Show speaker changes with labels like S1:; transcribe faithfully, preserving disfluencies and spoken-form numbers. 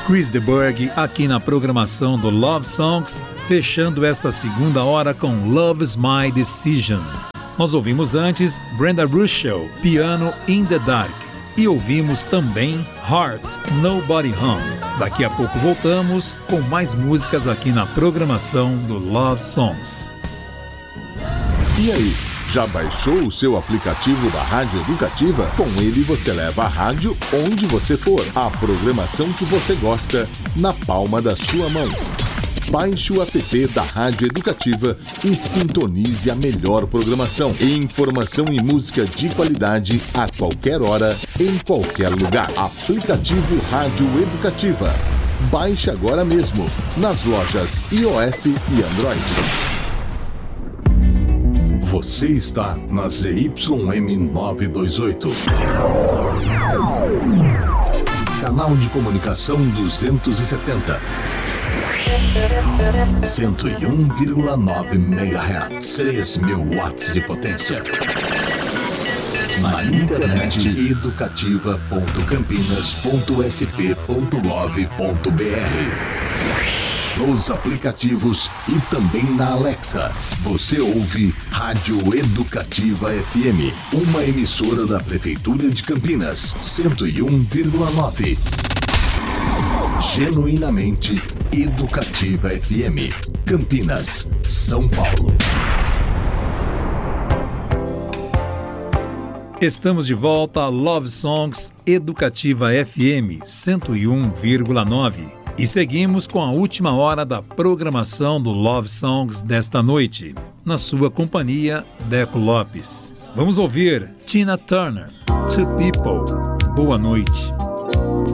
S1: Chris de Burgh aqui na programação do Love Songs, fechando esta segunda hora com Love's My Decision. Nós ouvimos antes Brenda Russell, Piano in the Dark, e ouvimos também Heart, Nobody Home. Daqui a pouco voltamos com mais músicas aqui na programação do Love Songs.
S2: E aí, já baixou o seu aplicativo da Rádio Educativa? Com ele você leva a rádio onde você for. A programação que você gosta na palma da sua mão. Baixe o app da Rádio Educativa e sintonize a melhor programação. Informação e música de qualidade a qualquer hora, em qualquer lugar. Aplicativo Rádio Educativa. Baixe agora mesmo nas lojas iOS e Android. Você está na Z Y M novecentos e vinte e oito. Canal de comunicação duzentos e setenta. cento e um vírgula nove megahertz. três mil watts de potência. Na internet educativa ponto campinas ponto s p ponto gov ponto b r. Nos aplicativos e também na Alexa. Você ouve Rádio Educativa F M, uma emissora da Prefeitura de Campinas, cento e um vírgula nove. Genuinamente Educativa F M, Campinas, São Paulo.
S1: Estamos de volta a Love Songs Educativa F M cento e um vírgula nove. E seguimos com a última hora da programação do Love Songs desta noite, na sua companhia, Deco Lopes. Vamos ouvir Tina Turner, Two People. Boa noite.